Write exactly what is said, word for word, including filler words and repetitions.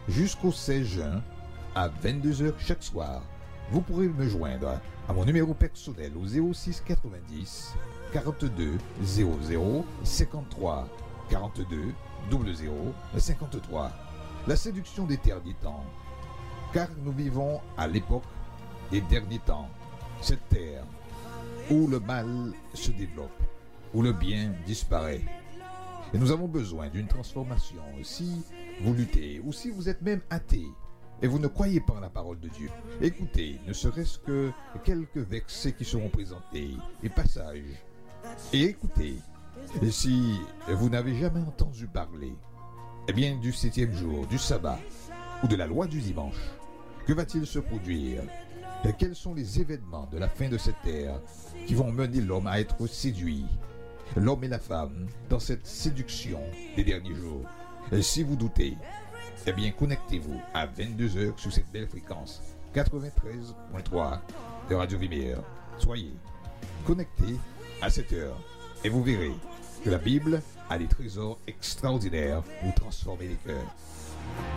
jusqu'au seize juin à vingt-deux heures chaque soir. Vous pourrez me joindre à mon numéro personnel au zéro six quatre-vingt-dix quarante-deux zéro zéro cinquante-trois quarante-deux zéro zéro cinquante-trois. La séduction des derniers temps. Car nous vivons à l'époque des derniers temps. Cette terre où le mal se développe, où le bien disparaît. Et nous avons besoin d'une transformation. Si vous luttez ou si vous êtes même athée et vous ne croyez pas en la parole de Dieu, écoutez, ne serait-ce que quelques versets qui seront présentés et passages. Et écoutez, et si vous n'avez jamais entendu parler, eh bien du septième jour, du sabbat ou de la loi du dimanche, que va-t-il se produire? Et quels sont les événements de la fin de cette terre qui vont mener l'homme à être séduit, l'homme et la femme, dans cette séduction des derniers jours? Et si vous doutez, eh bien connectez-vous à vingt-deux heures sur cette belle fréquence quatre-vingt-treize point trois de Radio Lumière. Soyez connectés à cette heure et vous verrez que la Bible a des trésors extraordinaires pour transformer les cœurs.